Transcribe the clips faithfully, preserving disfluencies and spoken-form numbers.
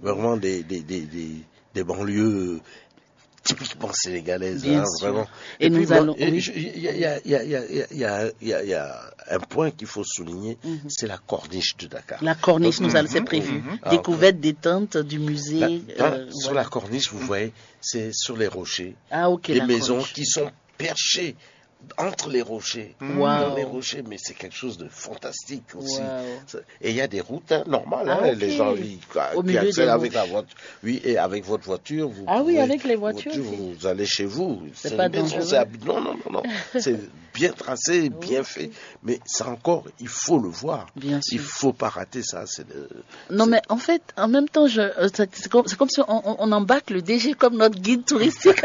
vraiment des, des, des, des, des banlieues typiquement sénégalaises, Bien hein, sûr. vraiment. Et, Et, nous puis, bon, allons. il Oui. y, a, y, a, y, a, y, a, y, a, y, a, y a un point qu'il faut souligner, Mhm. c'est la corniche de Dakar. La corniche, Donc, nous allons, c'est mhm, prévu. mhm. Découverte des tentes du La- musée. dans- euh, sur voilà. la corniche, vous voyez, c'est sur les rochers, Ah, ok, des la maisons corniche. qui sont perchées entre les rochers, Wow. dans les rochers, mais c'est quelque chose de fantastique aussi. Wow. Ça- Et il y a des routes hein, normales, Ah, hein, ok. les gens ils- Au qui milieu accèdent des avec routes. la voiture. Oui, et avec votre voiture, vous Ah oui, pouvez- avec les voitures, voiture, c'est- vous allez chez vous. C'est pas une maison, dangereux. c'est habi- Non, non, non, non. C'est bien tracé, bien Ok. fait. Mais ça encore, il faut le voir. Bien Il sûr. faut pas rater ça. C'est le- Non, mais en fait, en même temps, je, euh, c'est c'est comme, c'est comme si on, on, on embarque le D G comme notre guide touristique.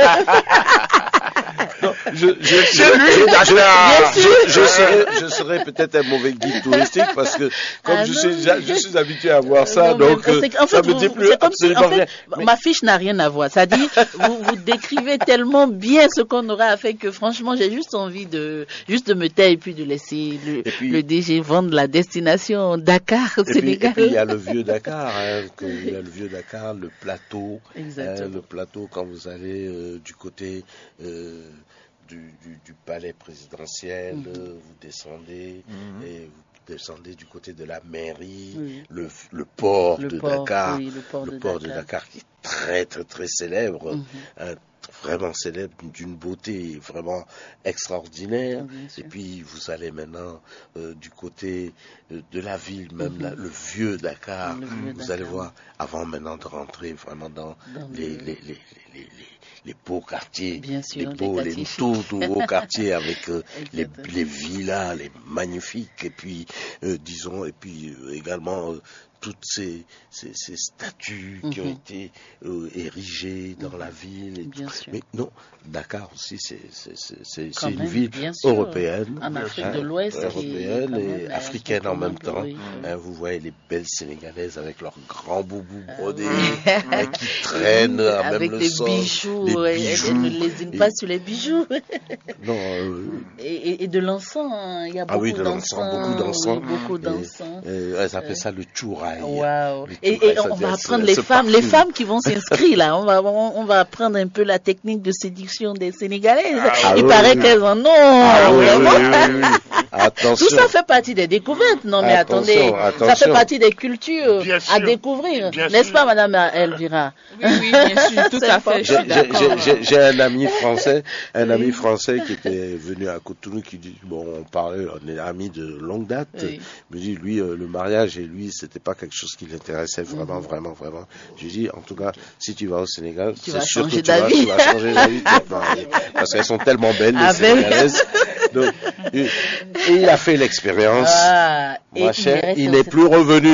Non, je, je, je, je, Bien je, sûr. je, je serais, je serais peut-être un mauvais guide touristique parce que comme Ah je, non. suis, déjà- je suis habitué à voir ça, Non, mais donc euh, c'est- en ça fait, me vous- dit plus c'est comme si, absolument en fait, rien. Mais- ma fiche n'a rien à voir. C'est-à-dire, vous, vous décrivez tellement bien ce qu'on aura à faire que franchement, j'ai juste envie de, juste de me taire et puis de laisser le, Et puis- le D G vendre la destination Dakar, Et puis, et Sénégal. puis il y a le vieux Dakar, hein, que- il y a le vieux Dakar, le plateau, Exactement. hein, le plateau quand vous allez euh, du côté euh, du, du, du palais présidentiel, Mhm. euh, vous descendez et vous descendez du côté de la mairie, Oui. le, le port Le de port, Dakar, oui, le port de de Dakar. Dakar qui est très très très célèbre, Mhm. hein, vraiment célèbre, d'une beauté vraiment extraordinaire. Bien sûr. Et puis vous allez maintenant euh, du côté euh, de la ville, même Mhm. la- le vieux Dakar. Le vieux Vous Dakar. allez voir, avant maintenant de rentrer vraiment dans, Dans les, le- les, les, les, les, les- les beaux quartiers, Bien sûr, les les beaux, les, quartiers tout, tout beaux quartiers avec euh, les, Exactement. les villas, les magnifiques, et puis euh, disons, et puis euh, également euh, toutes ces, ces, ces statues qui ont Mhm. été euh, érigées dans la ville. Et Bien tout. sûr. Mais non, Dakar aussi, c'est c'est- c'est- c'est- Quand c'est une même, ville bien sûr. européenne, En Afrique hein, de l'Ouest, qui est européenne quand et même, euh, africaine en même incontournable, temps. oui, oui. Hein, vous voyez les belles Sénégalaises avec leurs grands boubous Ah brodés oui. hein, qui traînent à même Avec le des sol, bijoux, les ouais, bijoux. elle ne lésine Et- pas sur les bijoux. Non, euh, Et, et- et de l'encens, hein. Il y a Ah beaucoup oui, de l'encens, d'encens. beaucoup d'encens. Oui, beaucoup Et- d'encens. euh, elles appellent ça le chouraï. Waouh. Le Et, chouraï, et ça on dit- va ce- apprendre les ce femmes, les parfum. femmes qui vont s'inscrire là. On va, on, on va apprendre un peu la technique de séduction des Sénégalaises. Ah Il oui, paraît oui. qu'elles en ont. Ah oui, vraiment. oui, oui, oui. Attention. Tout ça fait partie des découvertes. Non, mais Attention, attendez, ça attention. fait partie des cultures Bien à sûr. découvrir. Bien N'est-ce sûr. pas, Madame Elvira? Oui, oui, bien sûr, tout C'est à fait, je J'ai- suis d'accord. j'ai- j'ai- J'ai un ami français, un ami français qui était venu à Cotonou qui dit, bon, on parlait, on est amis de longue date. Oui. Il me dit, lui, euh, le mariage et lui, c'était pas quelque chose qui l'intéressait vraiment, vraiment, vraiment. Je lui dis, en tout cas, si tu vas au Sénégal, Tu c'est vas sûr que changer tu vas, d'avis. tu vas changer d'avis, tu vas pas aller. Parce qu'elles sont tellement belles, les Ah ben oui. Sénégalaises. Donc, et, et il a fait l'expérience. Ah, et Mon cher, reste il au n'est Sénégal. plus revenu.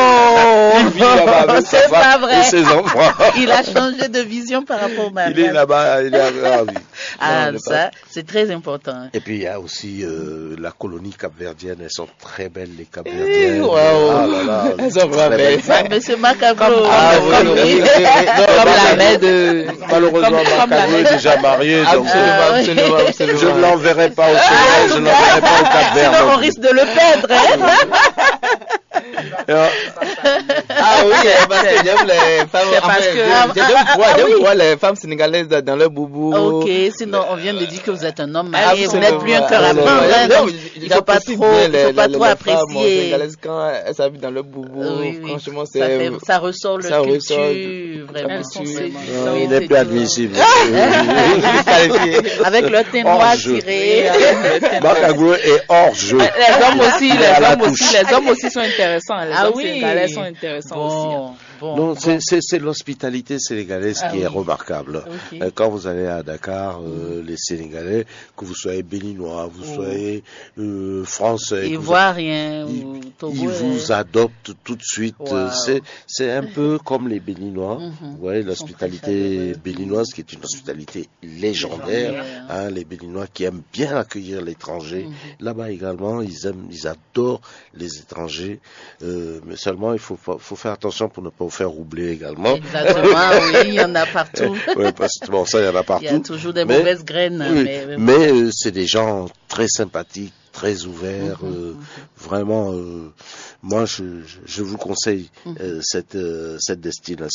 Oh, Il vit là-bas avec sa c'est pas femme vrai. et ses enfants. Il a changé de vision par rapport au mariage. Il est là-bas, il est là-bas, oui. Ah, Non, le ça, c'est très important. Et puis il y a aussi euh, la colonie capverdienne, elles sont très belles les capverdiennes. Wow. Ah là là, Elles sont très vraiment belles. belles. Ah, Monsieur Macabro. Ah comme- oui, comme- oui, oui, oui, oui. Non, Comme Macabro- la mère de... Malheureusement, comme- comme la Macabro est mère- déjà marié, donc Absolument, Ah, oui. absolument, absolument. je ne l'enverrai pas au Ah, Sénégal, je ne l'enverrai pas au Cap-Vert. Sinon, on non plus. risque de le perdre. Hein? Alors, Ah oui, parce que j'aime les femmes. C'est parce enfin, que- j'aime- ah, j'aime ah, voir, ah, j'aime oui. voir les femmes sénégalaises dans dans leur boubou. Ok, sinon on vient de dire que vous êtes un homme marié, vous Absolument. n'êtes plus un cœur à Absolument. prendre. hein, Non, donc je- il faut pas j'apprécie trop, bien il les- faut pas les- trop les femmes apprécier. sénégalaises quand elles s'habillent dans leur boubou. Oui, oui. Franchement, ça, fait, c'est. ça ressort le ça ressort culture, vraiment. elles sont vraiment. séduisantes. non, Oui, il n'est c'est plus tout. admissible. Avec le teint Hors noir jeu. tiré. Macabro est hors jeu. Les hommes aussi, Il est à les la hommes aussi, touche. les hommes aussi sont intéressants. Les Ah hommes oui. sénégalais sont intéressants aussi. hein. Bon, bon. Non, c'est- c'est c'est l'hospitalité sénégalaise Ah qui oui. est remarquable. Ok. Euh, Quand vous allez à Dakar, euh, les Sénégalais, que vous soyez béninois, vous Oh. soyez euh, français, que vous- Ivoirien ils, ou ils Togolais. vous adoptent tout de suite. Wow. Euh, C'est c'est un peu comme les Béninois. Mhm. Vous voyez, Ils sont très l'hospitalité chaleureux. béninoise qui est une hospitalité légendaire. Légendaire. Hein, les Béninois qui aiment bien accueillir l'étranger. Mhm. Là-bas également, ils aiment, ils adorent les étrangers. Euh, mais seulement, il faut, pas- faut faire attention pour ne pas vous faire roubler également. Exactement, oui, il y en a partout. Ouais, parce que bon, ça, il y en a partout. Il y a toujours des Mais- mauvaises graines. Oui, mais, mais- mais euh, c'est des gens très sympathiques, très ouverts. Mhm, euh, mhm. Vraiment, euh, moi, je, je, je vous conseille euh, cette, euh, cette destination.